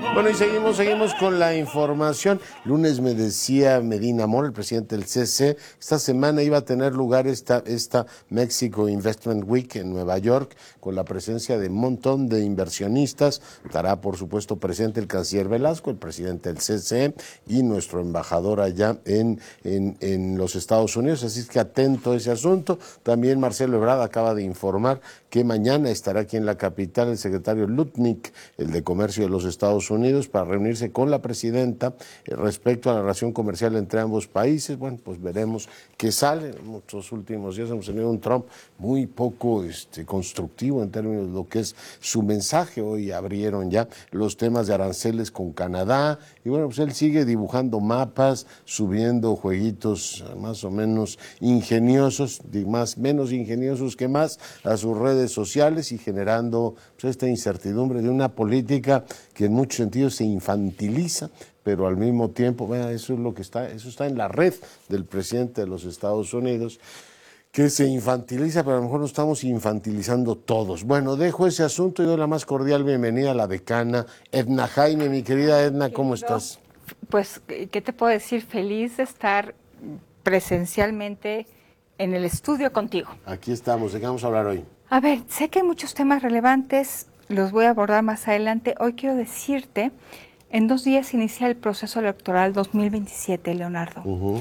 Bueno, y seguimos con la información. Lunes me decía Medina Mora, el presidente del CC, esta semana iba a tener lugar esta Mexico Investment Week en Nueva York, con la presencia de un montón de inversionistas. Estará, por supuesto, presente el canciller Velasco, el presidente del CC y nuestro embajador allá en los Estados Unidos. Así es que atento a ese asunto. También Marcelo Ebrard acaba de informar que mañana estará aquí en la capital el secretario Lutnick, el de Comercio de los Estados Unidos, para reunirse con la presidenta respecto a la relación comercial entre ambos países. Bueno, pues veremos qué sale. En estos últimos días hemos tenido un Trump muy poco constructivo en términos de lo que es su mensaje. Hoy abrieron ya los temas de aranceles con Canadá y bueno, pues él sigue dibujando mapas, subiendo jueguitos más o menos ingeniosos, menos ingeniosos que más, a sus redes sociales y generando pues, esta incertidumbre de una política que en muchos sentidos se infantiliza, pero al mismo tiempo, eso es lo que eso está en la red del presidente de los Estados Unidos, que se infantiliza, pero a lo mejor nos estamos infantilizando todos. Bueno, dejo ese asunto y doy la más cordial bienvenida a la decana Edna Jaime. Mi querida Edna, ¿cómo estás? Pues, ¿qué te puedo decir? Feliz de estar presencialmente en el estudio contigo. Aquí estamos, ¿de qué vamos a hablar hoy? A ver, sé que hay muchos temas relevantes, los voy a abordar más adelante. Hoy quiero decirte, en 2 días inicia el proceso electoral 2027, Leonardo.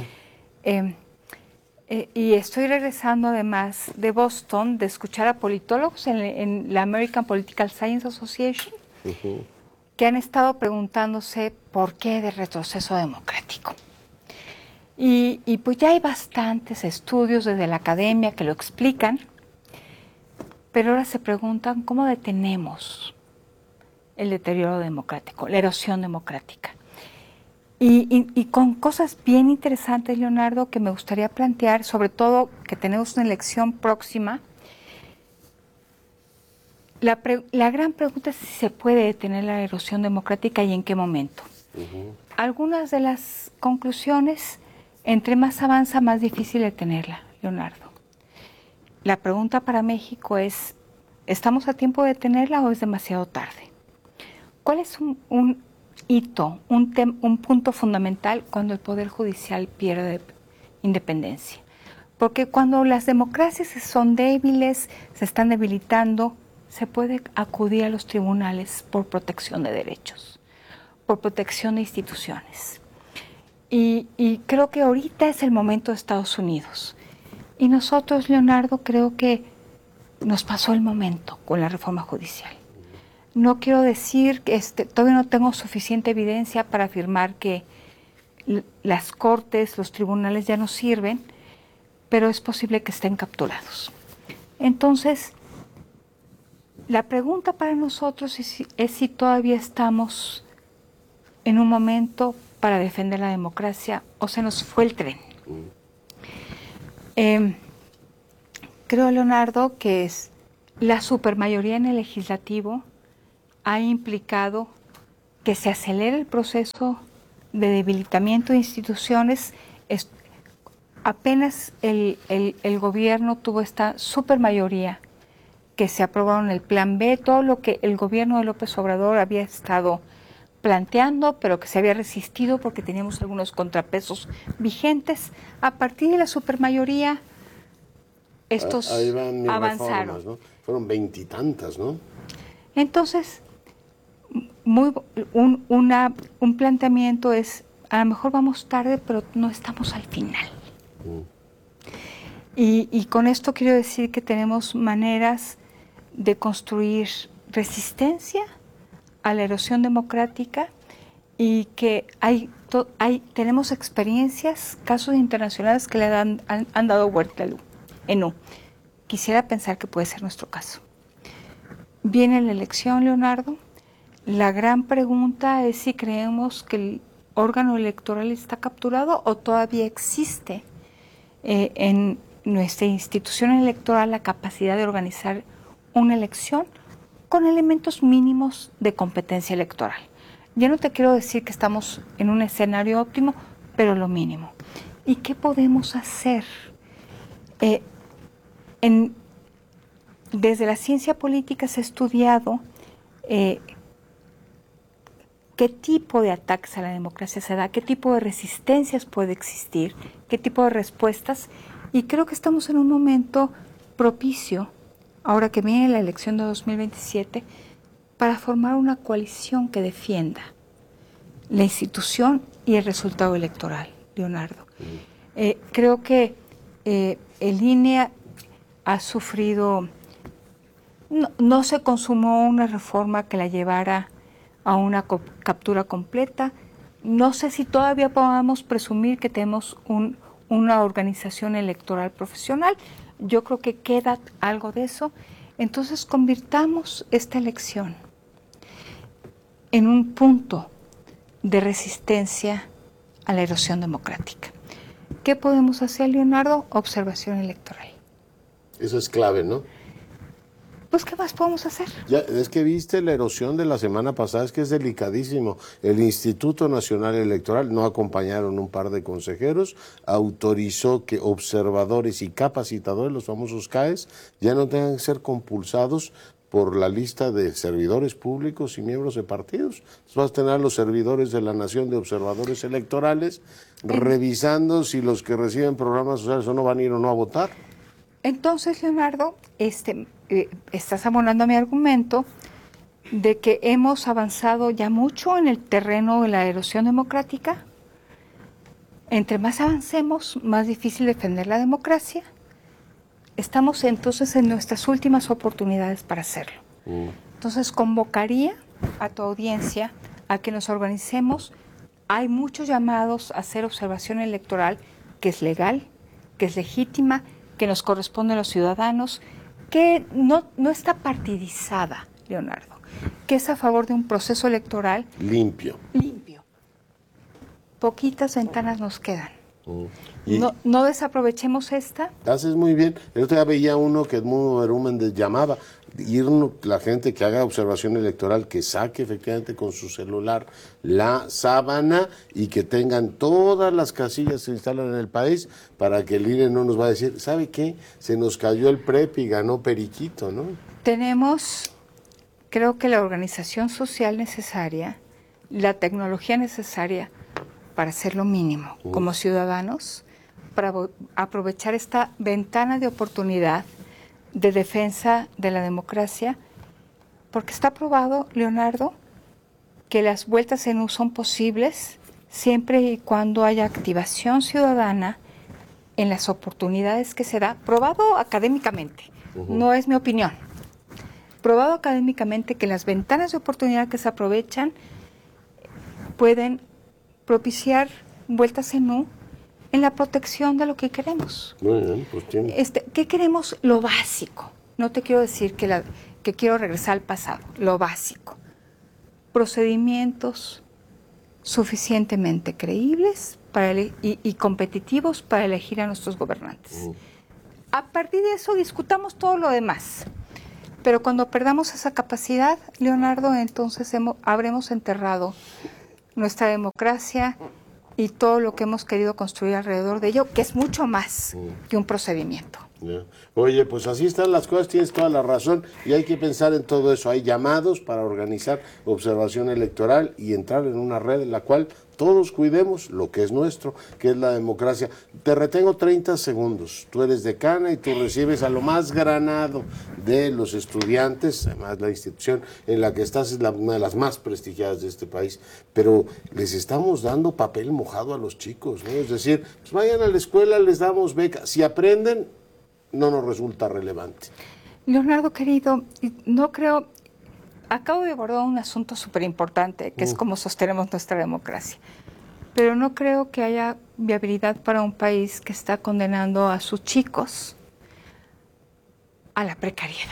Y estoy regresando además de Boston, de escuchar a politólogos en la American Political Science Association, que han estado preguntándose por qué de retroceso democrático. Y pues ya hay bastantes estudios desde la academia que lo explican, pero ahora se preguntan cómo detenemos el deterioro democrático, la erosión democrática. Y con cosas bien interesantes, Leonardo, que me gustaría plantear, sobre todo que tenemos una elección próxima. La gran pregunta es si se puede detener la erosión democrática y en qué momento. Algunas de las conclusiones, entre más avanza, más difícil detenerla, Leonardo. La pregunta para México es, ¿estamos a tiempo de detenerla o es demasiado tarde? ¿Cuál es un hito, un punto fundamental cuando el Poder Judicial pierde independencia? Porque cuando las democracias son débiles, se están debilitando, se puede acudir a los tribunales por protección de derechos, por protección de instituciones. Y creo que ahorita es el momento de Estados Unidos. Y nosotros, Leonardo, creo que nos pasó el momento con la reforma judicial. No quiero decir que todavía no tengo suficiente evidencia para afirmar que las cortes, los tribunales ya no sirven, pero es posible que estén capturados. Entonces, la pregunta para nosotros es si todavía estamos en un momento para defender la democracia o se nos fue el tren. Creo, Leonardo, que la supermayoría en el legislativo ha implicado que se acelere el proceso de debilitamiento de instituciones. Apenas el gobierno tuvo esta supermayoría que se aprobaron el Plan B, todo lo que el gobierno de López Obrador había estado planteando, pero que se había resistido porque teníamos algunos contrapesos vigentes. A partir de la supermayoría, estos Ahí van avanzaron. Reformas, ¿no? Fueron 20 y tantas, ¿no? Entonces, un planteamiento es, a lo mejor vamos tarde, pero no estamos al final. Y con esto quiero decir que tenemos maneras de construir resistencia a la erosión democrática y que tenemos experiencias, casos internacionales que le han dado vuelta en U. Quisiera pensar que puede ser nuestro caso. Viene la elección, Leonardo. La gran pregunta es si creemos que el órgano electoral está capturado o todavía existe en nuestra institución electoral la capacidad de organizar una elección con elementos mínimos de competencia electoral. Yo no te quiero decir que estamos en un escenario óptimo, pero lo mínimo. ¿Y qué podemos hacer? Desde la ciencia política se ha estudiado qué tipo de ataques a la democracia se da, qué tipo de resistencias puede existir, qué tipo de respuestas. Y creo que estamos en un momento propicio, ahora que viene la elección de 2027, para formar una coalición que defienda la institución y el resultado electoral, Leonardo. Creo que el INE ha sufrido, no se consumó una reforma que la llevara a una captura completa. No sé si todavía podamos presumir que tenemos una organización electoral profesional. Yo creo que queda algo de eso. Entonces convirtamos esta elección en un punto de resistencia a la erosión democrática. ¿Qué podemos hacer, Leonardo? Observación electoral. Eso es clave, ¿no? Pues, ¿qué más podemos hacer? Ya, es que viste la erosión de la semana pasada, es que es delicadísimo. El Instituto Nacional Electoral, no acompañaron un par de consejeros, autorizó que observadores y capacitadores, los famosos CAES, ya no tengan que ser compulsados por la lista de servidores públicos y miembros de partidos. Entonces vas a tener a los servidores de la Nación de observadores electorales revisando si los que reciben programas sociales o no van a ir o no a votar. Entonces, Leonardo, estás abonando a mi argumento de que hemos avanzado ya mucho en el terreno de la erosión democrática. Entre más avancemos, más difícil defender la democracia. Estamos entonces en nuestras últimas oportunidades para hacerlo. Entonces convocaría a tu audiencia a que nos organicemos. Hay muchos llamados a hacer observación electoral que es legal, que es legítima, que nos corresponde a los ciudadanos, que no está partidizada, Leonardo, que es a favor de un proceso electoral limpio. Poquitas ventanas nos quedan. No desaprovechemos esta. Haces muy bien. El otro día veía uno que Edmundo Berúmez llamaba, la gente que haga observación electoral, que saque efectivamente con su celular la sábana y que tengan todas las casillas que se instalan en el país para que el INE no nos va a decir, ¿sabe qué? Se nos cayó el PREP y ganó Periquito, ¿no? Tenemos, creo que la organización social necesaria, la tecnología necesaria para hacer lo mínimo como ciudadanos, para aprovechar esta ventana de oportunidad de defensa de la democracia, porque está probado, Leonardo, que las vueltas en U son posibles siempre y cuando haya activación ciudadana en las oportunidades que se da, probado académicamente, no es mi opinión, probado académicamente que las ventanas de oportunidad que se aprovechan pueden propiciar vueltas en U en la protección de lo que queremos. Muy bien, pues tiene. ¿Qué queremos? Lo básico. No te quiero decir que quiero regresar al pasado. Lo básico. Procedimientos suficientemente creíbles y competitivos para elegir a nuestros gobernantes. A partir de eso discutamos todo lo demás. Pero cuando perdamos esa capacidad, Leonardo, entonces habremos enterrado nuestra democracia y todo lo que hemos querido construir alrededor de ello, que es mucho más que un procedimiento. Oye, pues así están las cosas, tienes toda la razón y hay que pensar en todo eso. Hay llamados para organizar observación electoral y entrar en una red en la cual todos cuidemos lo que es nuestro, que es la democracia. Te retengo 30 segundos. Tú eres decana y tú recibes a lo más granado de los estudiantes, además la institución en la que estás es una de las más prestigiadas de este país, pero les estamos dando papel mojado a los chicos, ¿no? Es decir, pues vayan a la escuela, les damos beca. Si aprenden, no nos resulta relevante. Leonardo, querido, no creo... Acabo de abordar un asunto súper importante, que es cómo sostenemos nuestra democracia. Pero no creo que haya viabilidad para un país que está condenando a sus chicos a la precariedad.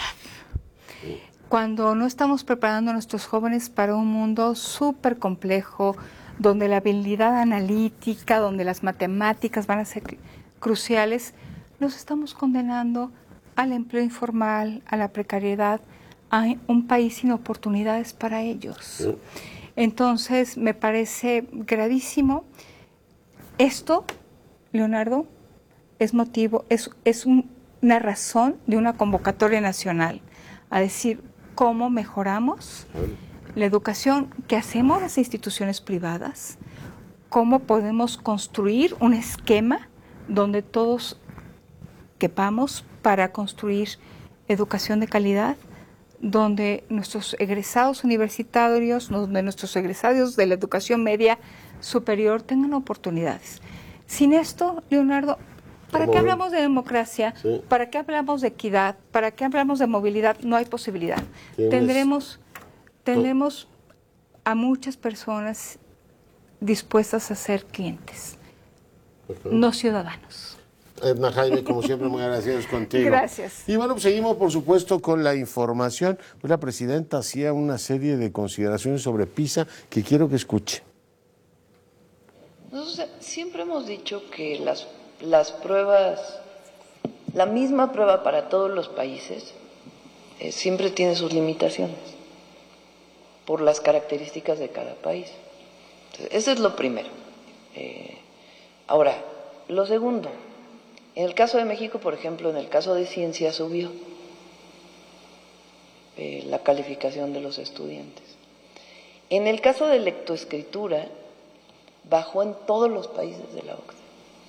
Cuando no estamos preparando a nuestros jóvenes para un mundo súper complejo, donde la habilidad analítica, donde las matemáticas van a ser cruciales, los estamos condenando al empleo informal, a la precariedad, a un país sin oportunidades para ellos. Entonces, me parece gravísimo. Esto, Leonardo, es una razón de una convocatoria nacional a decir cómo mejoramos la educación que hacemos las instituciones privadas, cómo podemos construir un esquema donde todos quepamos para construir educación de calidad, donde nuestros egresados universitarios, donde nuestros egresados de la educación media superior tengan oportunidades. Sin esto, Leonardo, ¿para qué hablamos de democracia? Sí. ¿Para qué hablamos de equidad? ¿Para qué hablamos de movilidad? No hay posibilidad. Tendremos a muchas personas dispuestas a ser clientes, no ciudadanos. Edna Jaime, como siempre, muy agradecidos contigo. Gracias. Y bueno, pues seguimos, por supuesto, con la información. Pues la presidenta hacía una serie de consideraciones sobre PISA que quiero que escuche. Nosotros siempre hemos dicho que las pruebas, la misma prueba para todos los países, siempre tiene sus limitaciones por las características de cada país. Entonces, eso es lo primero. Ahora, lo segundo, en el caso de México, por ejemplo, en el caso de ciencia subió la calificación de los estudiantes. En el caso de lectoescritura, bajó en todos los países de la OCDE.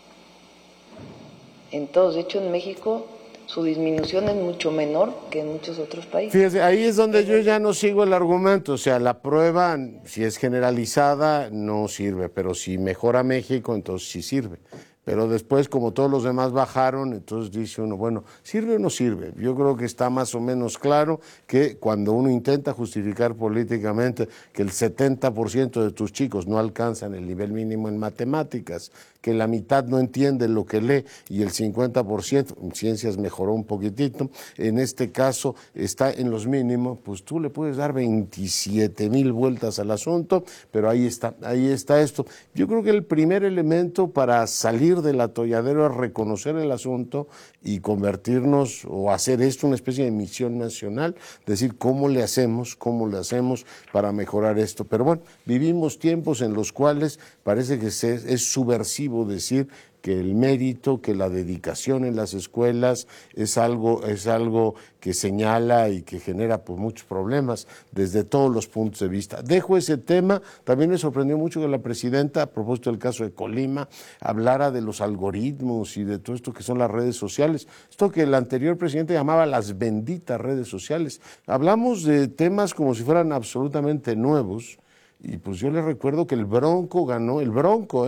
En todos. De hecho, en México su disminución es mucho menor que en muchos otros países. Fíjese, ahí es donde yo ya no sigo el argumento. O sea, la prueba, si es generalizada, no sirve. Pero si mejora México, entonces sí sirve. Pero después, como todos los demás bajaron, entonces dice uno, bueno, ¿sirve o no sirve? Yo creo que está más o menos claro que cuando uno intenta justificar políticamente que el 70% de tus chicos no alcanzan el nivel mínimo en matemáticas, que la mitad no entiende lo que lee y el 50%, en ciencias mejoró un poquitito, en este caso está en los mínimos, pues tú le puedes dar 27,000 vueltas al asunto, pero ahí está esto. Yo creo que el primer elemento para salir del atolladero es reconocer el asunto y convertirnos o hacer esto una especie de misión nacional, decir cómo le hacemos para mejorar esto. Pero bueno, vivimos tiempos en los cuales parece que es subversivo decir que el mérito, que la dedicación en las escuelas es algo que señala y que genera pues muchos problemas desde todos los puntos de vista. Dejo ese tema. También me sorprendió mucho que la presidenta, a propósito del caso de Colima, hablara de los algoritmos y de todo esto que son las redes sociales. Esto que el anterior presidente llamaba las benditas redes sociales. Hablamos de temas como si fueran absolutamente nuevos y pues yo les recuerdo que el Bronco ganó el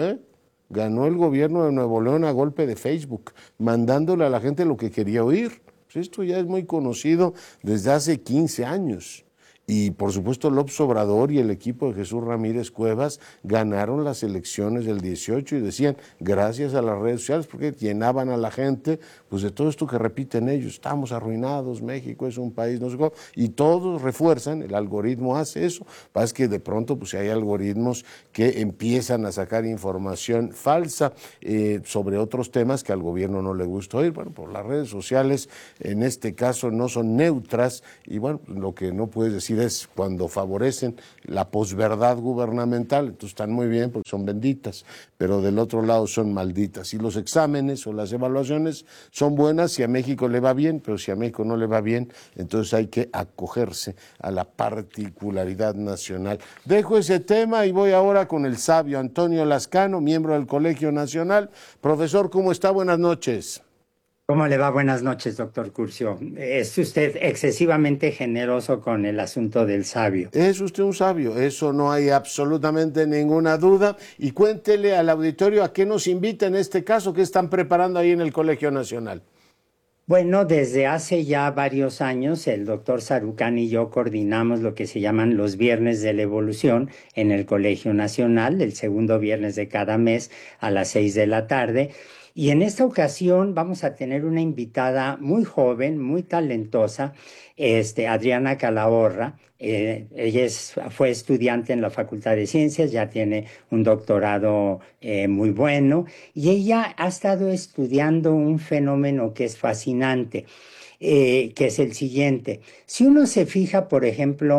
gobierno de Nuevo León a golpe de Facebook, mandándole a la gente lo que quería oír. Pues esto ya es muy conocido desde hace 15 años. Y por supuesto López Obrador y el equipo de Jesús Ramírez Cuevas ganaron las elecciones del 18 y decían, gracias a las redes sociales, porque llenaban a la gente pues de todo esto que repiten ellos, estamos arruinados, México es un país, no sé cómo, y todos refuerzan, el algoritmo hace eso. Pasa que de pronto pues hay algoritmos que empiezan a sacar información falsa sobre otros temas que al gobierno no le gusta oír. Bueno, pues las redes sociales en este caso no son neutras y bueno, lo que no puedes decir es cuando favorecen la posverdad gubernamental, entonces están muy bien porque son benditas, pero del otro lado son malditas. Y los exámenes o las evaluaciones son buenas si a México le va bien, pero si a México no le va bien, entonces hay que acogerse a la particularidad nacional. Dejo ese tema y voy ahora con el sabio Antonio Lascano, miembro del Colegio Nacional. Profesor, ¿cómo está? Buenas noches. ¿Cómo le va? Buenas noches, doctor Curcio. Es usted excesivamente generoso con el asunto del sabio. Es usted un sabio, eso no hay absolutamente ninguna duda. Y cuéntele al auditorio a qué nos invita en este caso, qué están preparando ahí en el Colegio Nacional. Bueno, desde hace ya varios años el doctor Sarucán y yo coordinamos lo que se llaman los Viernes de la Evolución en el Colegio Nacional, el segundo viernes de cada mes a las 6 de la tarde. Y en esta ocasión vamos a tener una invitada muy joven, muy talentosa, Adriana Calahorra. Ella fue estudiante en la Facultad de Ciencias, ya tiene un doctorado muy bueno, y ella ha estado estudiando un fenómeno que es fascinante, que es el siguiente. Si uno se fija, por ejemplo,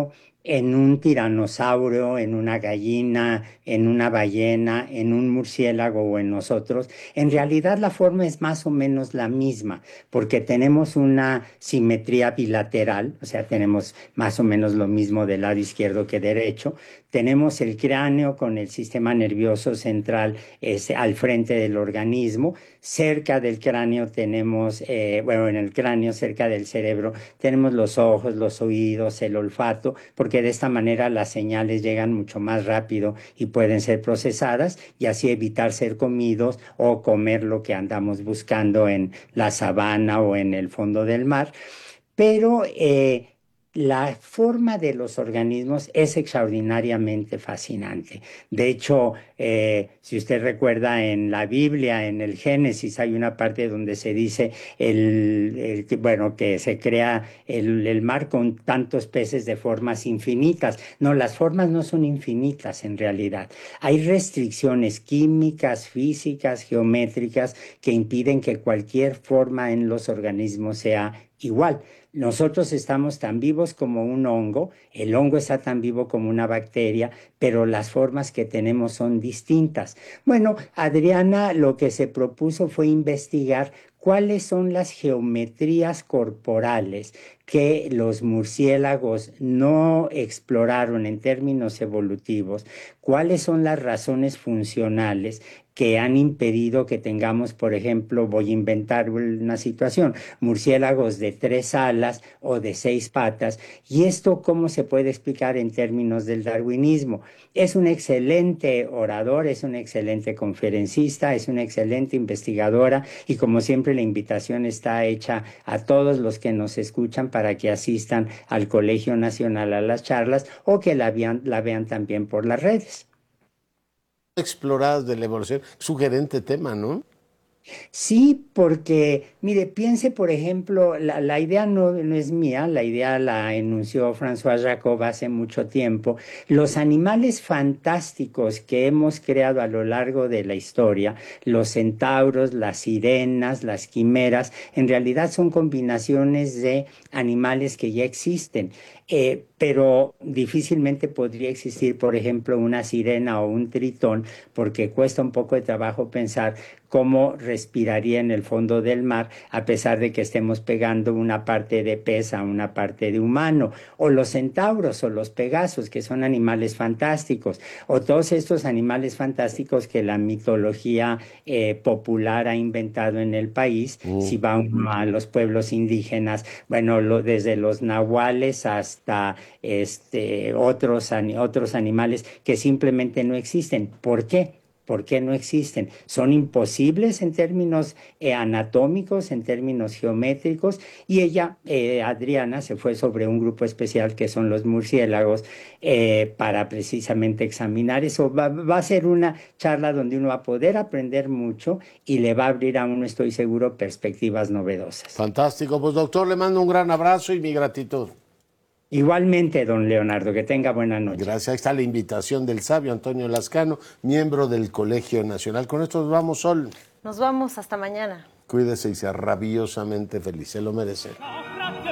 en un tiranosaurio, en una gallina, en una ballena, en un murciélago o en nosotros, en realidad la forma es más o menos la misma, porque tenemos una simetría bilateral, o sea, tenemos más o menos lo mismo del lado izquierdo que derecho. Tenemos el cráneo con el sistema nervioso central al frente del organismo. Cerca del cráneo tenemos, en el cráneo, cerca del cerebro, tenemos los ojos, los oídos, el olfato, porque de esta manera las señales llegan mucho más rápido y pueden ser procesadas y así evitar ser comidos o comer lo que andamos buscando en la sabana o en el fondo del mar. Pero la forma de los organismos es extraordinariamente fascinante. De hecho, si usted recuerda en la Biblia, en el Génesis, hay una parte donde se dice que se crea el mar con tantos peces de formas infinitas. No, las formas no son infinitas en realidad. Hay restricciones químicas, físicas, geométricas que impiden que cualquier forma en los organismos sea igual. Nosotros estamos tan vivos como un hongo, el hongo está tan vivo como una bacteria, pero las formas que tenemos son distintas. Bueno, Adriana lo que se propuso fue investigar cuáles son las geometrías corporales que los murciélagos no exploraron en términos evolutivos, cuáles son las razones funcionales que han impedido que tengamos, por ejemplo, voy a inventar una situación, murciélagos de 3 alas o de 6 patas, y esto cómo se puede explicar en términos del darwinismo. Es un excelente orador, es un excelente conferencista, es una excelente investigadora, y como siempre la invitación está hecha a todos los que nos escuchan para que asistan al Colegio Nacional a las charlas o que la vean también por las redes. Exploradas de la evolución, sugerente tema, ¿no? Sí, porque, mire, piense, por ejemplo, la idea no es mía, la idea la enunció François Jacob hace mucho tiempo. Los animales fantásticos que hemos creado a lo largo de la historia, los centauros, las sirenas, las quimeras, en realidad son combinaciones de animales que ya existen. Pero difícilmente podría existir, por ejemplo, una sirena o un tritón, porque cuesta un poco de trabajo pensar cómo respiraría en el fondo del mar, a pesar de que estemos pegando una parte de pez a una parte de humano, o los centauros o los pegasos, que son animales fantásticos, o todos estos animales fantásticos que la mitología popular ha inventado en el país. Si va uno a los pueblos indígenas, bueno, desde los nahuales hasta otros animales que simplemente no existen. ¿Por qué? ¿Por qué no existen? Son imposibles en términos anatómicos, en términos geométricos, y ella, Adriana, se fue sobre un grupo especial que son los murciélagos para precisamente examinar eso. Va a ser una charla donde uno va a poder aprender mucho y le va a abrir a uno, estoy seguro, perspectivas novedosas. Fantástico. Pues doctor, le mando un gran abrazo y mi gratitud. Igualmente, don Leonardo, que tenga buena noche. Gracias. Ahí está la invitación del sabio Antonio Lascano, miembro del Colegio Nacional. Con esto nos vamos, Sol. Nos vamos, hasta mañana. Cuídese y sea rabiosamente feliz, se lo merece.